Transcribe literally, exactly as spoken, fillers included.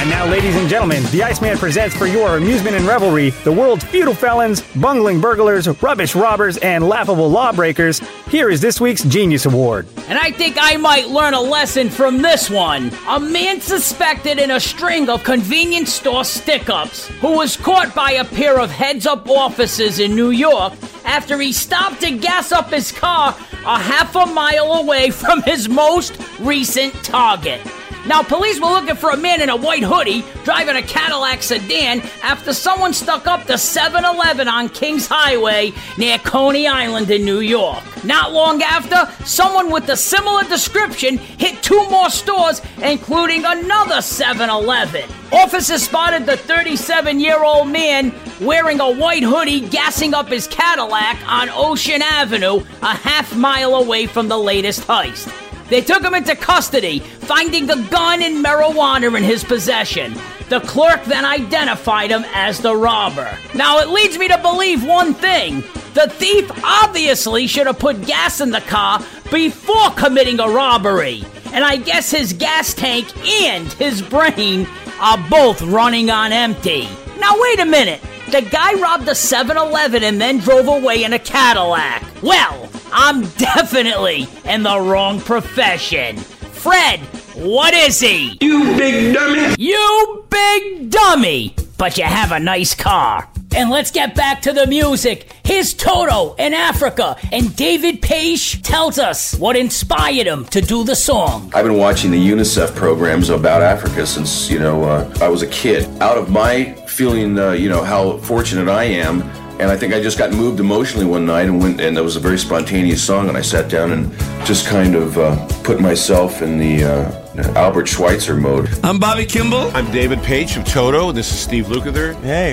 And now, ladies and gentlemen, the Iceman presents for your amusement and revelry the world's feudal felons, bungling burglars, rubbish robbers, and laughable lawbreakers. Here is this week's Genius Award. And I think I might learn a lesson from this one. A man suspected in a string of convenience store stick-ups who was caught by a pair of heads-up officers in New York after he stopped to gas up his car a half a mile away from his most recent target. Now, police were looking for a man in a white hoodie driving a Cadillac sedan after someone stuck up the seven eleven on Kings Highway near Coney Island in New York. Not long after, someone with a similar description hit two more stores, including another seven eleven. Officers spotted the thirty-seven-year-old man wearing a white hoodie gassing up his Cadillac on Ocean Avenue, a half mile away from the latest heist. They took him into custody, finding a gun and marijuana in his possession. The clerk then identified him as the robber. Now, it leads me to believe one thing. The thief obviously should have put gas in the car before committing a robbery. And I guess his gas tank and his brain are both running on empty. Now, wait a minute. The guy robbed a seven eleven and then drove away in a Cadillac. Well, I'm definitely in the wrong profession. Fred, what is he? You big dummy. You big dummy. But you have a nice car. And let's get back to the music. Here's Toto in Africa, and David Page tells us what inspired him to do the song. I've been watching the UNICEF programs about Africa since, you know, uh, I was a kid. Out of my feeling, uh, you know, how fortunate I am, and I think I just got moved emotionally one night and went, and it was a very spontaneous song, and I sat down and just kind of uh, put myself in the uh, Albert Schweitzer mode. I'm Bobby Kimball. I'm David Page from Toto. This is Steve Lukather. Hey,